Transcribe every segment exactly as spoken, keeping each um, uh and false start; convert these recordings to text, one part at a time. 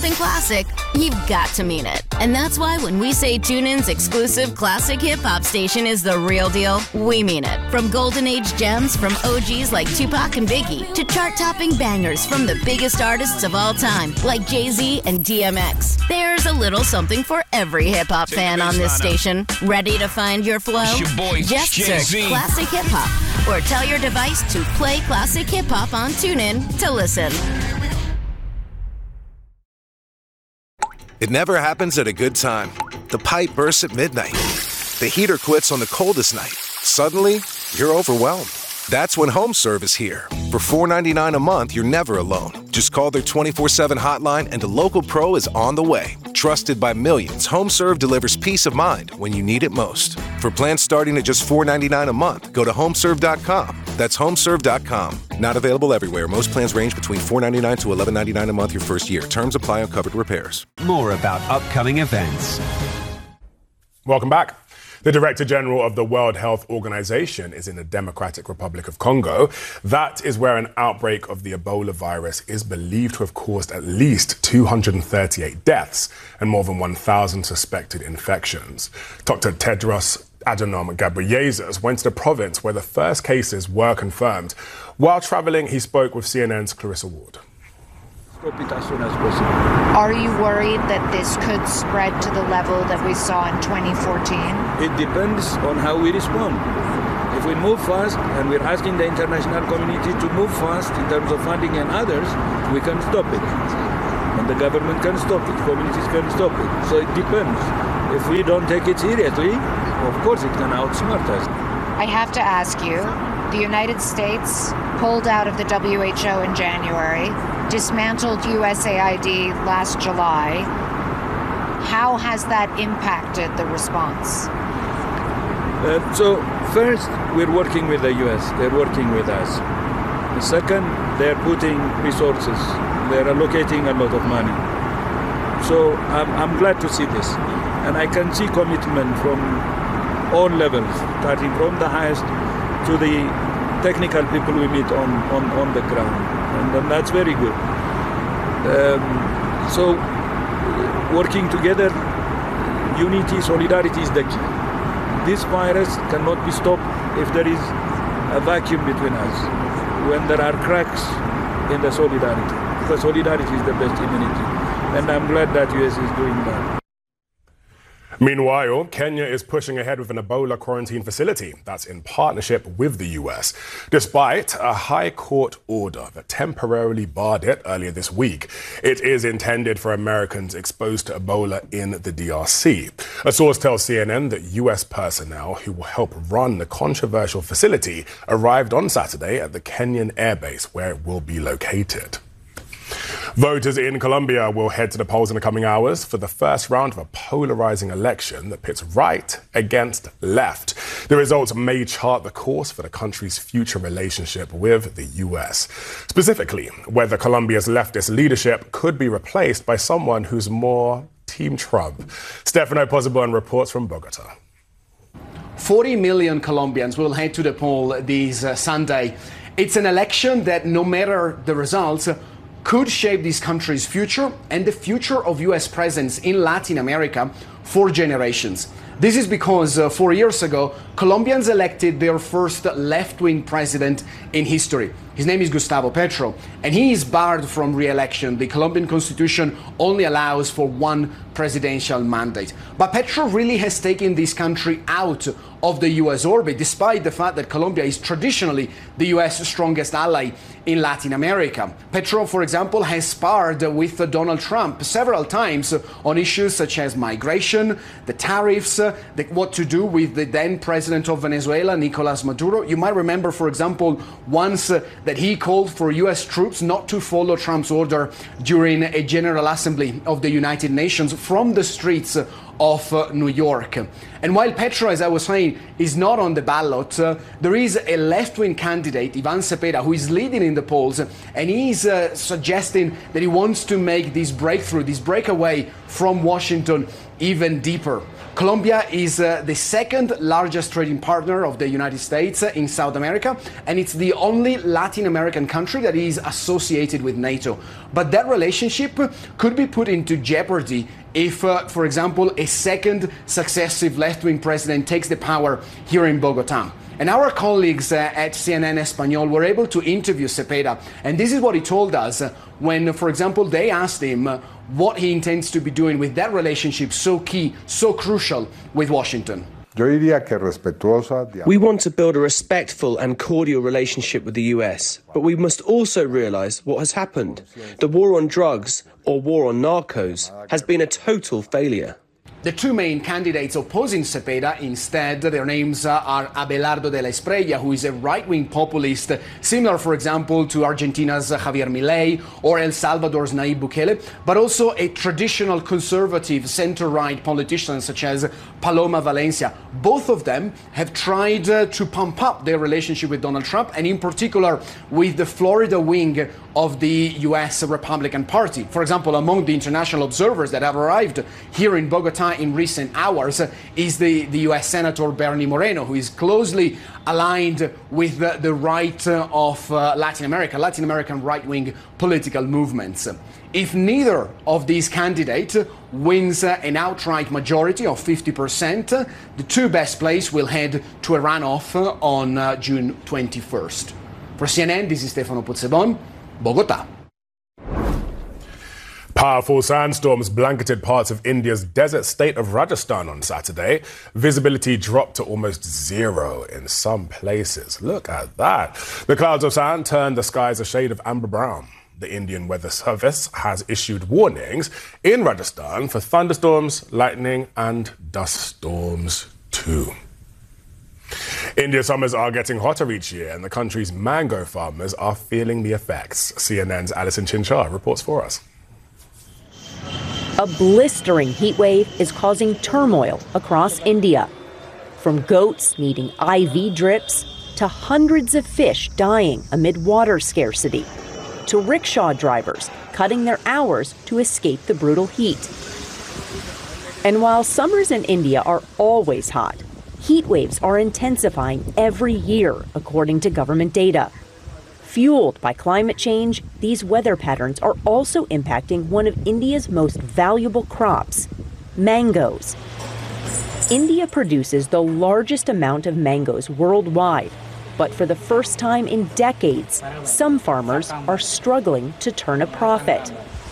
classic, you've got to mean it. And that's why when we say TuneIn's exclusive classic hip-hop station is the real deal, we mean it. From golden age gems from O Gs like Tupac and Biggie to chart-topping bangers from the biggest artists of all time like Jay-Z and D M X. There's a little something for every hip-hop fan on this station. Ready to find your flow? It's your boy, Just Jay-Z. search Classic Hip Hop or tell your device to play Classic Hip Hop on TuneIn to listen. It never happens at a good time. The pipe bursts at midnight. The heater quits on the coldest night. Suddenly, you're overwhelmed. That's when HomeServe is here. For four dollars and ninety-nine cents a month, you're never alone. Just call their twenty-four seven hotline and a local pro is on the way. Trusted by millions, HomeServe delivers peace of mind when you need it most. For plans starting at just four dollars and ninety-nine cents a month, go to homeserve dot com. That's homeserve dot com. Not available everywhere. Most plans range between four dollars and ninety-nine cents to eleven dollars and ninety-nine cents a month your first year. Terms apply on covered repairs. More about upcoming events. Welcome back. The Director General of the World Health Organization is in the Democratic Republic of Congo. That is where an outbreak of the Ebola virus is believed to have caused at least two hundred thirty-eight deaths and more than one thousand suspected infections. Doctor Tedros Adhanom Ghebreyesus went to the province where the first cases were confirmed. While traveling, he spoke with C N N's Clarissa Ward. Stop it as soon as possible. Are you worried that this could spread to the level that we saw in twenty fourteen? It depends on how we respond. If we move fast, and we're asking the international community to move fast in terms of funding and others, we can stop it. And the government can stop it, communities can stop it. So it depends. If we don't take it seriously, of course it can outsmart us. I have to ask you, the United States pulled out of the W H O in January, dismantled U S A I D last July. How has that impacted the response? Uh, so first, we're working with the U S. They're working with us. Second, they're putting resources. They're allocating a lot of money. So I'm, I'm glad to see this. And I can see commitment from all levels, starting from the highest to the technical people we meet on, on, on the ground. And, and that's very good. Um, so working together, unity, solidarity is the key. This virus cannot be stopped if there is a vacuum between us, when there are cracks in the solidarity. Because solidarity is the best immunity. And I'm glad that U S is doing that. Meanwhile, Kenya is pushing ahead with an Ebola quarantine facility that's in partnership with the U S, despite a high court order that temporarily barred it earlier this week. It is intended for Americans exposed to Ebola in the D R C. A source tells C N N that U S personnel who will help run the controversial facility arrived on Saturday at the Kenyan airbase where it will be located. Voters in Colombia will head to the polls in the coming hours for the first round of a polarizing election that pits right against left. The results may chart the course for the country's future relationship with the U S, specifically whether Colombia's leftist leadership could be replaced by someone who's more Team Trump. Stefano Pozzebon reports from Bogota. forty million Colombians will head to the poll this uh, Sunday. It's an election that, no matter the results, could shape this country's future and the future of U S presence in Latin America for generations. This is because uh, four years ago, Colombians elected their first left-wing president in history. His name is Gustavo Petro, and he is barred from re-election. The Colombian constitution only allows for one presidential mandate. But Petro really has taken this country out of the U S orbit, despite the fact that Colombia is traditionally the U S strongest ally in Latin America. Petro, for example, has sparred with Donald Trump several times on issues such as migration, the tariffs, the, what to do with the then president of Venezuela, Nicolas Maduro. You might remember, for example, once uh, that he called for U S troops not to follow Trump's order during a General Assembly of the United Nations from the streets of uh, New York. And while Petro, as I was saying, is not on the ballot, uh, there is a left-wing candidate, Ivan Cepeda, who is leading in the polls, and he's uh, suggesting that he wants to make this breakthrough, this breakaway from Washington even deeper. Colombia is uh, the second largest trading partner of the United States uh, in South America, and it's the only Latin American country that is associated with NATO. But that relationship could be put into jeopardy if, uh, for example, a second successive left-wing president takes the power here in Bogota. And our colleagues uh, at C N N Espanol were able to interview Cepeda, and this is what he told us uh, when, for example, they asked him uh, what he intends to be doing with that relationship so key, so crucial with Washington. We want to build a respectful and cordial relationship with the U S, but we must also realise what has happened. The war on drugs, or war on narcos, has been a total failure. The two main candidates opposing Cepeda, instead, their names uh, are Abelardo de la Espriella, who is a right-wing populist, similar, for example, to Argentina's uh, Javier Milei or El Salvador's Nayib Bukele, but also a traditional conservative center-right politician such as Paloma Valencia. Both of them have tried uh, to pump up their relationship with Donald Trump, and in particular with the Florida wing of the U S Republican Party. For example, among the international observers that have arrived here in Bogota in recent hours is the, the U S Senator Bernie Moreno, who is closely aligned with the, the right of uh, Latin America, Latin American right-wing political movements. If neither of these candidates wins uh, an outright majority of fifty percent, the two best placed will head to a runoff uh, on uh, June twenty-first. For C N N, this is Stefano Pozzebon, Bogota. Powerful sandstorms blanketed parts of India's desert state of Rajasthan on Saturday. Visibility dropped to almost zero in some places. Look at that. The clouds of sand turned the skies a shade of amber brown. The Indian Weather Service has issued warnings in Rajasthan for thunderstorms, lightning and dust storms too. India's summers are getting hotter each year, and the country's mango farmers are feeling the effects. C N N's Alison Chinchar reports for us. A blistering heat wave is causing turmoil across India. From goats needing I V drips, to hundreds of fish dying amid water scarcity, to rickshaw drivers cutting their hours to escape the brutal heat. And while summers in India are always hot, heat waves are intensifying every year, according to government data. Fueled by climate change, these weather patterns are also impacting one of India's most valuable crops, mangoes. India produces the largest amount of mangoes worldwide, but for the first time in decades, some farmers are struggling to turn a profit.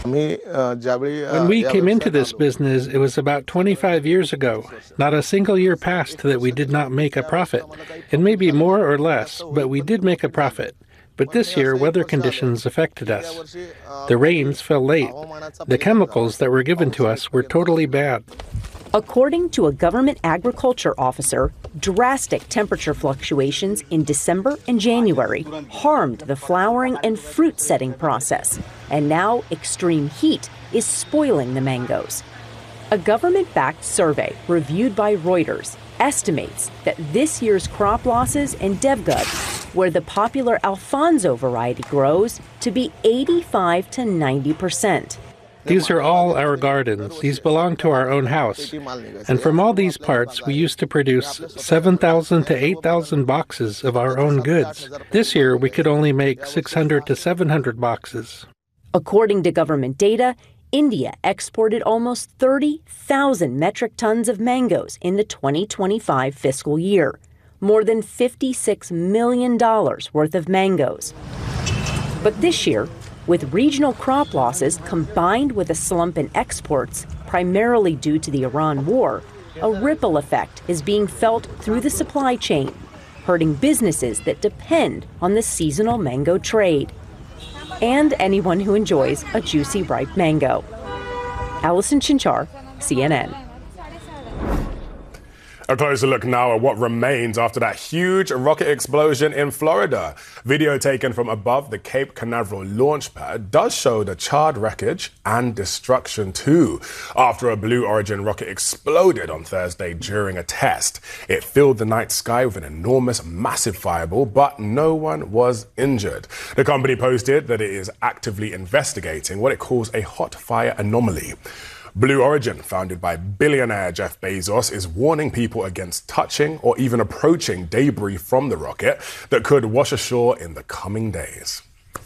When we came into this business, it was about twenty-five years ago. Not a single year passed that we did not make a profit. It may be more or less, but we did make a profit. But this year, weather conditions affected us. The rains fell late. The chemicals that were given to us were totally bad. According to a government agriculture officer, drastic temperature fluctuations in December and January harmed the flowering and fruit setting process, and now extreme heat is spoiling the mangoes. A government-backed survey reviewed by Reuters estimates that this year's crop losses in Devgad, where the popular Alfonso variety grows, to be eighty-five to ninety percent. These are all our gardens. These belong to our own house. And from all these parts, we used to produce seven thousand to eight thousand boxes of our own goods. This year, we could only make six hundred to seven hundred boxes. According to government data, India exported almost thirty thousand metric tons of mangoes in the twenty twenty-five fiscal year, more than fifty-six million dollars worth of mangoes. But this year, with regional crop losses combined with a slump in exports, primarily due to the Iran war, a ripple effect is being felt through the supply chain, hurting businesses that depend on the seasonal mango trade, and anyone who enjoys a juicy ripe mango. Alison Chinchar, C N N. A closer look now at what remains after that huge rocket explosion in Florida. Video taken from above the Cape Canaveral launch pad does show the charred wreckage and destruction too. After a Blue Origin rocket exploded on Thursday during a test, it filled the night sky with an enormous, massive fireball, but no one was injured. The company posted that it is actively investigating what it calls a hot fire anomaly. Blue Origin, founded by billionaire Jeff Bezos, is warning people against touching or even approaching debris from the rocket that could wash ashore in the coming days.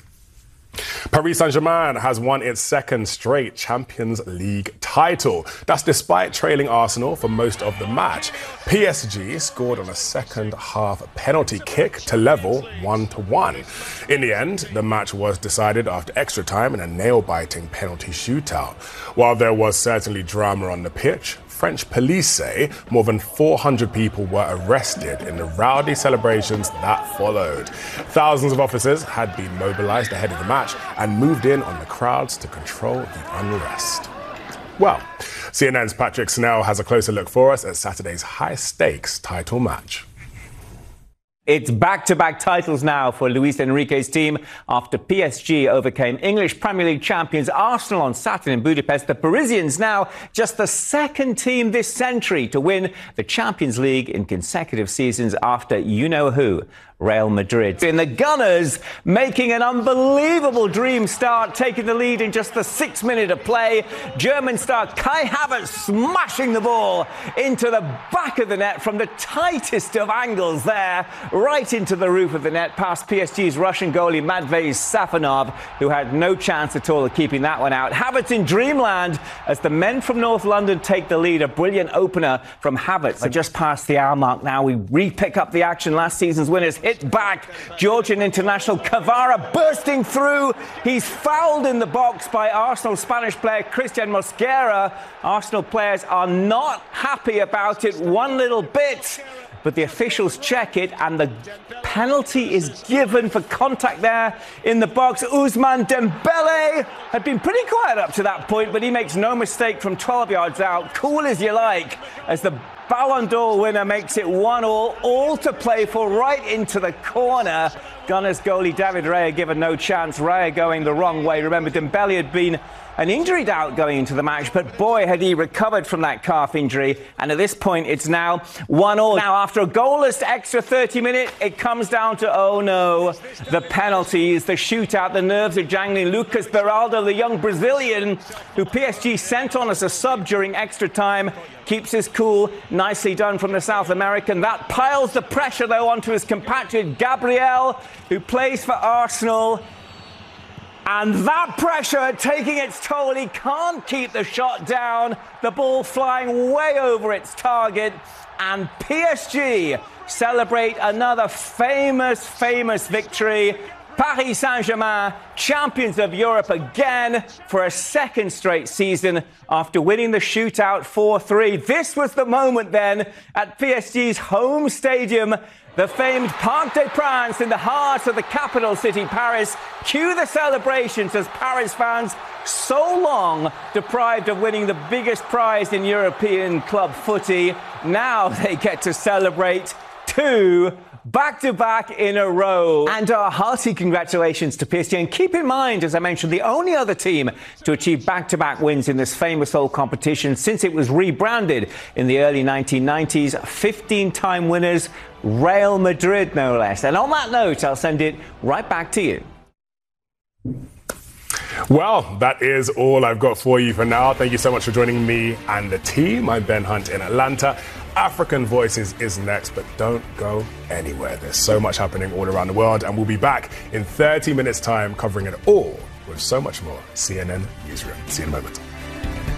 Paris Saint-Germain has won its second straight Champions League title. That's despite trailing Arsenal for most of the match. P S G scored on a second half penalty kick to level one to one. In the end, the match was decided after extra time in a nail-biting penalty shootout. While there was certainly drama on the pitch, French police say more than four hundred people were arrested in the rowdy celebrations that followed. Thousands of officers had been mobilized ahead of the match and moved in on the crowds to control the unrest. Well, C N N's Patrick Snell has a closer look for us at Saturday's high-stakes title match. It's back-to-back titles now for Luis Enrique's team after P S G overcame English Premier League champions Arsenal on Saturday in Budapest. The Parisians now just the second team this century to win the Champions League in consecutive seasons after you-know-who, Real Madrid. And the Gunners making an unbelievable dream start, taking the lead in just the sixth minute of play. German star Kai Havertz smashing the ball into the back of the net from the tightest of angles there, right into the roof of the net, past P S G's Russian goalie Matvei Safonov, who had no chance at all of keeping that one out. Havertz in dreamland as the men from North London take the lead. A brilliant opener from Havertz. We're just past the hour mark now. We re-pick up the action. Last season's winners hit back. Georgian international Kvara bursting through. He's fouled in the box by Arsenal Spanish player Christian Mosquera. Arsenal players are not happy about it one little bit, but the officials check it and the penalty is given for contact there in the box. Ousmane Dembele had been pretty quiet up to that point, but he makes no mistake from twelve yards out. Cool as you like, as the Ballon d'Or winner makes it one all, all to play for, right into the corner. Gunners goalie David Raya given no chance. Raya going the wrong way. Remember, Dembele had been an injury doubt going into the match, but boy, had he recovered from that calf injury. And at this point, it's now one all. Now, after a goalless extra thirty minute, it comes down to, oh no, the penalties, the shootout, the nerves are jangling. Lucas Beraldo, the young Brazilian, who P S G sent on as a sub during extra time, keeps his cool. Nicely done from the South American. That piles the pressure, though, onto his compatriot Gabriel, who plays for Arsenal. And that pressure taking its toll. He can't keep the shot down. The ball flying way over its target. And P S G celebrate another famous, famous victory. Paris Saint-Germain, champions of Europe again for a second straight season after winning the shootout four three. This was the moment then at P S G's home stadium, the famed Parc des Princes in the heart of the capital city, Paris. Cue the celebrations as Paris fans, so long deprived of winning the biggest prize in European club footy, now they get to celebrate two back-to-back in a row. And our hearty congratulations to P S G. And keep in mind, as I mentioned, the only other team to achieve back-to-back wins in this famous old competition since it was rebranded in the early nineteen nineties. fifteen-time winners, Real Madrid, no less. And on that note, I'll send it right back to you. Well, that is all I've got for you for now. Thank you so much for joining me and the team. I'm Ben Hunt in Atlanta. African Voices is next, but don't go anywhere. There's so much happening all around the world, and we'll be back in thirty minutes' time covering it all with so much more. C N N Newsroom. See you in a moment.